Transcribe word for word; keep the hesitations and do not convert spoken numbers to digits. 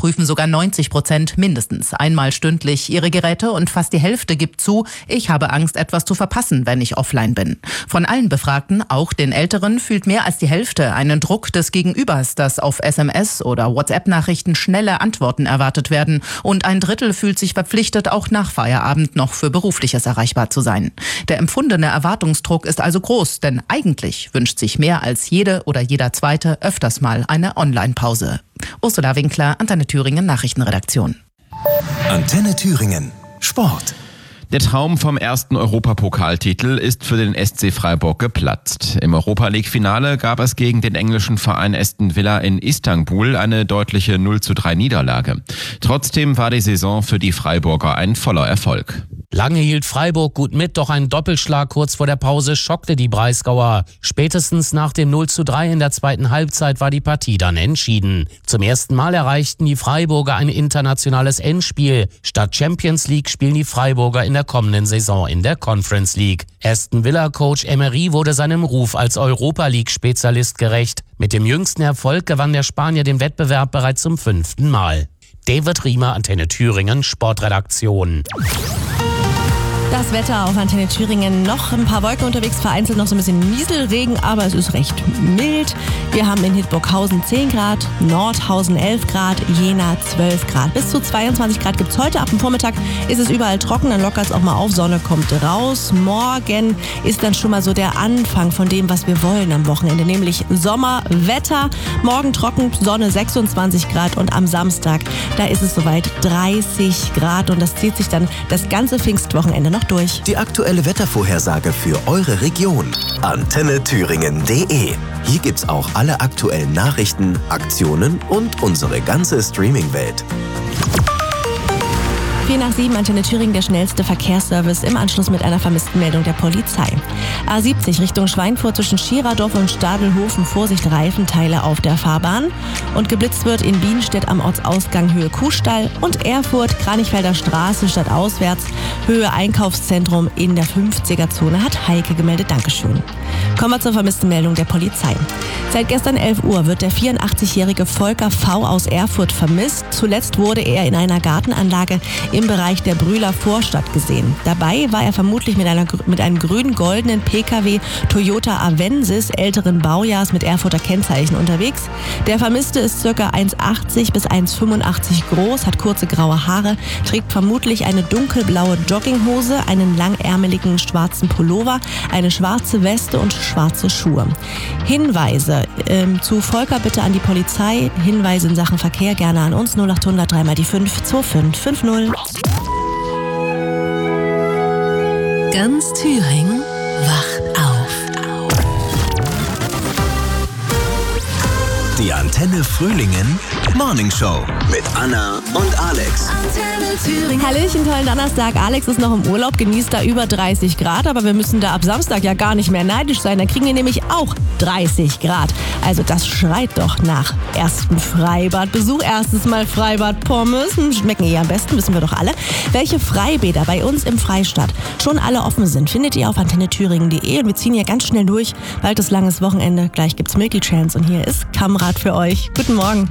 prüfen sogar neunzig Prozent mindestens einmal stündlich ihre Geräte und fast die Hälfte gibt zu, ich habe Angst, etwas zu verpassen, wenn ich offline bin. Von allen Befragten, auch den Älteren, fühlt mehr als die Hälfte einen Druck des Gegenübers, dass auf S M S oder WhatsApp-Nachrichten schnelle Antworten erwartet werden. Und ein Drittel fühlt sich verpflichtet, auch nach Feierabend noch für Berufliches erreichbar zu sein. Der empfundene Erwartungsdruck ist also groß, denn eigentlich wünscht sich mehr als jede oder jeder Zweite öfters mal eine Online-Pause. Ursula Winkler, Antenne Thüringen Nachrichtenredaktion. Antenne Thüringen Sport. Der Traum vom ersten Europapokaltitel ist für den S C Freiburg geplatzt. Im Europa-League-Finale gab es gegen den englischen Verein Aston Villa in Istanbul eine deutliche null zu drei Niederlage. Trotzdem war die Saison für die Freiburger ein voller Erfolg. Lange hielt Freiburg gut mit, doch ein Doppelschlag kurz vor der Pause schockte die Breisgauer. Spätestens nach dem null zu drei in der zweiten Halbzeit war die Partie dann entschieden. Zum ersten Mal erreichten die Freiburger ein internationales Endspiel. Statt Champions League spielen die Freiburger in der kommenden Saison in der Conference League. Aston Villa-Coach Emery wurde seinem Ruf als Europa-League-Spezialist gerecht. Mit dem jüngsten Erfolg gewann der Spanier den Wettbewerb bereits zum fünften Mal. David Riemer, Antenne Thüringen, Sportredaktion. Das Wetter auf Antenne Thüringen, noch ein paar Wolken unterwegs, vereinzelt noch so ein bisschen Nieselregen, aber es ist recht mild. Wir haben in Hildburghausen zehn Grad, Nordhausen elf Grad, Jena zwölf Grad. Bis zu zweiundzwanzig Grad gibt es heute. Ab dem Vormittag ist es überall trocken, dann lockert es auch mal auf, Sonne kommt raus. Morgen ist dann schon mal so der Anfang von dem, was wir wollen am Wochenende, nämlich Sommerwetter. Morgen trocken, Sonne sechsundzwanzig Grad und am Samstag, da ist es soweit dreißig Grad und das zieht sich dann das ganze Pfingstwochenende noch durch. Die aktuelle Wettervorhersage für eure Region. antenne thüringen punkt de. Hier gibt's auch alle aktuellen Nachrichten, Aktionen und unsere ganze Streaming-Welt. vier nach sieben, Antenne Thüringen, der schnellste Verkehrsservice im Anschluss mit einer vermissten Meldung der Polizei. A siebzig Richtung Schweinfurt zwischen Schiererdorf und Stadelhofen, Vorsicht, Reifenteile auf der Fahrbahn. Und geblitzt wird in Bienstedt am Ortsausgang Höhe Kuhstall und Erfurt, Kranichfelder Straße stadtauswärts, Höhe Einkaufszentrum in der fünfziger-Zone, hat Heike gemeldet. Dankeschön. Kommen wir zur vermissten Meldung der Polizei. Seit gestern elf Uhr wird der vierundachtzigjährige Volker V. aus Erfurt vermisst. Zuletzt wurde er in einer Gartenanlage im Bereich der Brühler Vorstadt gesehen. Dabei war er vermutlich mit, einer, mit einem grün-goldenen P K W Toyota Avensis älteren Baujahrs mit Erfurter Kennzeichen unterwegs. Der Vermisste ist ca. eins achtzig bis eins fünfundachtzig groß, hat kurze graue Haare, trägt vermutlich eine dunkelblaue Jogginghose, einen langärmeligen schwarzen Pullover, eine schwarze Weste und schwarze Schuhe. Hinweise ähm, zu Volker bitte an die Polizei. Hinweise in Sachen Verkehr gerne an uns null achthundert drei mal die fünf zwei fünf fünf null. Ganz Thüringen wacht auf. Die Antenne Frühlingen Morning Show mit Anna und Alex. Antenne Thüringen. Hallöchen, tollen Donnerstag. Alex ist noch im Urlaub, genießt da über dreißig Grad, aber wir müssen da ab Samstag ja gar nicht mehr neidisch sein. Da kriegen wir nämlich auch dreißig Grad. Also das schreit doch nach ersten Freibadbesuch. Erstes Mal Freibad Pommes. Schmecken eh am besten, wissen wir doch alle. Welche Freibäder bei uns im Freistaat schon alle offen sind, findet ihr auf antenne thüringen punkt de. Und wir ziehen hier ganz schnell durch. Bald ist langes Wochenende. Gleich gibt's Milky Chance und hier ist Kamrat für euch. Guten Morgen.